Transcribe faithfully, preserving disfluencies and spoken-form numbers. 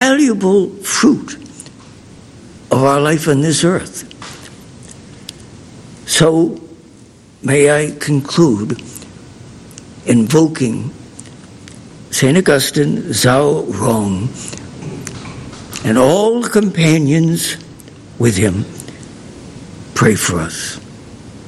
valuable fruit of our life on this earth. So may I conclude invoking Saint Augustine, Zhao Rong, and all the companions with him. Pray for us.